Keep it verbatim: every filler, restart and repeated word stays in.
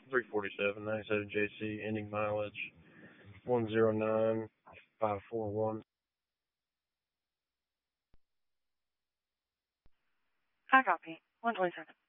three forty-seven, ninety-seven J C, ending mileage one zero nine five four one. High copy. one twenty-seven.